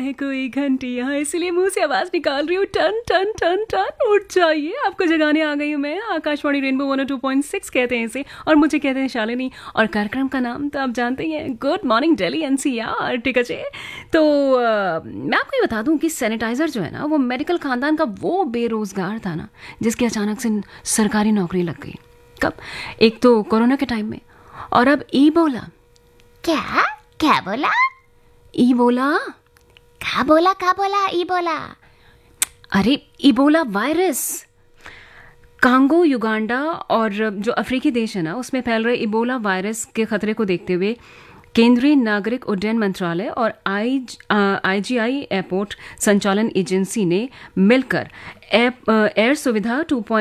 है कोई घंटियां, इसलिए मुंह से आवाज निकाल रही हूँ टन टन टन टन। उठ जाइए, आपको जगाने आ गई हूँ मैं। आकाशवाणी रेनबो 102.6 कहते हैं इसे, और मुझे कहते हैं शालिनी। और कार्यक्रम का नाम तो आप जानते ही हैं, गुड मॉर्निंग दिल्ली एनसीआर। ठीक है, तो मैं आपको ये बता दूं कि सैनिटाइजर जो है ना, वो मेडिकल खानदान का वो बेरोजगार था ना, जिसकी अचानक से सरकारी नौकरी लग गई। कब? एक तो कोरोना के टाइम में, और अब ईबोला। क्या क्या बोला? ईबोला? क्या बोला ईबोला? अरे ईबोला वायरस। कांगो, युगांडा और जो अफ्रीकी देश है ना, उसमें फैल रहे इबोला वायरस के खतरे को देखते हुए केंद्रीय नागरिक उड्डयन मंत्रालय और आईजीआई एयरपोर्ट संचालन एजेंसी ने मिलकर एयर सुविधा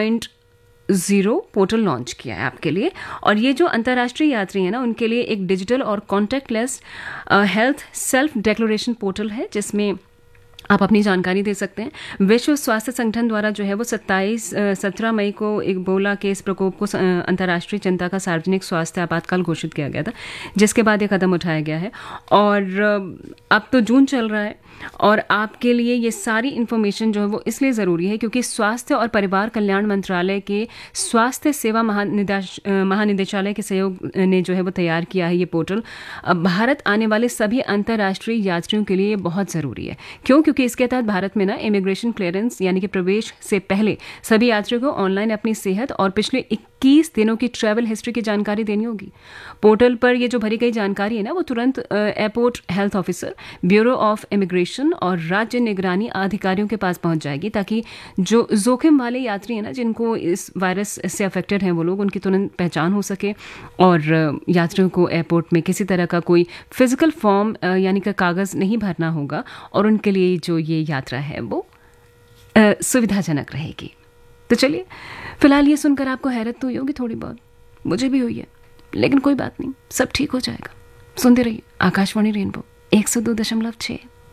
2.0 पोर्टल लॉन्च किया है आपके लिए। और ये जो अंतर्राष्ट्रीय यात्री हैं ना, उनके लिए एक डिजिटल और contactless health self declaration portal है, जिसमें आप अपनी जानकारी दे सकते हैं। विश्व स्वास्थ्य संगठन द्वारा जो है वो 17 मई को इबोला के इस प्रकोप को अंतर्राष्ट्रीय चिंता का सार्वजनिक स्वास्थ्य आपातकाल घोषित किया गया था, जिसके बाद ये कदम उठाया गया है। और अब तो जून चल रहा है, और आपके लिए ये सारी इन्फॉर्मेशन जो है वो इसलिए ज़रूरी है क्योंकि स्वास्थ्य और परिवार कल्याण मंत्रालय के स्वास्थ्य सेवा महानिदेशालय के सहयोग ने जो है वो तैयार किया है ये पोर्टल। भारत आने वाले सभी अंतर्राष्ट्रीय यात्रियों के लिए ये बहुत ज़रूरी है। क्योंकि इसके तहत भारत में ना इमिग्रेशन क्लियरेंस यानी कि प्रवेश से पहले सभी यात्रियों को ऑनलाइन अपनी सेहत और पिछले 21 दिनों की ट्रैवल हिस्ट्री की जानकारी देनी होगी। पोर्टल पर ये जो भरी गई जानकारी है ना, वो तुरंत airport health officer, bureau of immigration और राज्य निगरानी अधिकारियों के पास पहुंच जाएगी, ताकि जो जोखिम वाले यात्री हैं ना, जिनको इस वायरस से अफेक्टेड हैं, वो लोग, उनकी तुरंत पहचान हो सके। और यात्रियों को एयरपोर्ट में किसी तरह का कोई फिजिकल फॉर्म यानी कि कागज़ नहीं भरना होगा, और उनके लिए जो ये यात्रा है वो सुविधाजनक रहेगी। तो चलिए, फिलहाल ये सुनकर आपको हैरत तो हुई होगी थोड़ी बहुत, मुझे भी हुई है, लेकिन कोई बात नहीं, सब ठीक हो जाएगा। सुनते रहिए आकाशवाणी रेनबो 102.6।